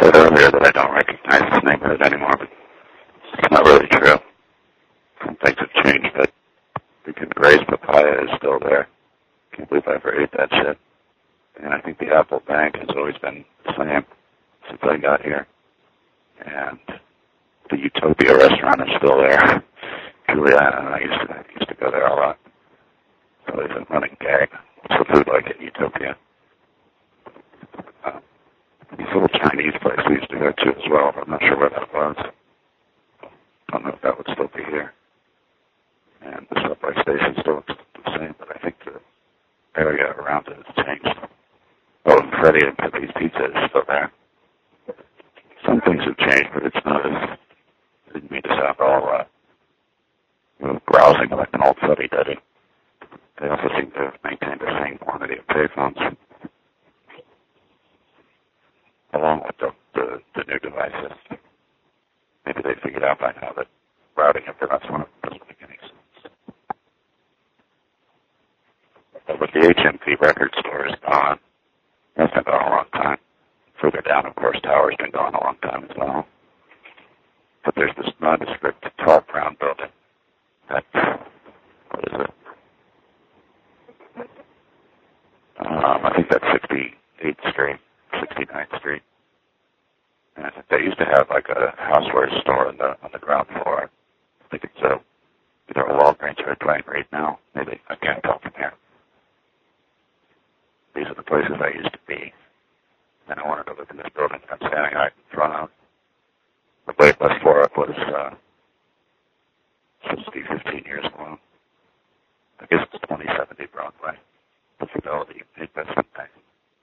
said earlier that I don't recognize this neighborhood anymore, but it's not really true. Some things have changed, but freaking Gray's papaya is still there. Can't believe I ever ate that shit. And I think the Apple Bank has always been the same since I got here. And the Utopia restaurant is still there. Juliana and I used to go there a lot. It's always a running gag. What's the food like at Utopia? These little Chinese place we used to go to as well, but I'm not sure where that was. I don't know if that would still be here. And the subway station still looks the same, but I think the area around it has changed. Oh, and Freddie and Pepe's Pizza is still there. Some things have changed, but it's not as... I didn't mean to sound all grousing like an old fuddy-duddy. They also seem to have maintained the same quantity of payphones, along with the new devices. Maybe they figured out by now that routing it for that's one of them doesn't make any sense. But the HMV record store is gone. That's been gone a long time. Further down, of course, Tower's been gone a long time as well. But there's this nondescript tall brown building. That, what is it? I think that's 68th Street, 69th Street. And I think they used to have like a housewares store on the ground floor. I think it's either a Walgreens or a Dwayne Reed now. Maybe, I can't tell from here. These are the places I used to be. And I wanted to look in this building. I'm standing right in front of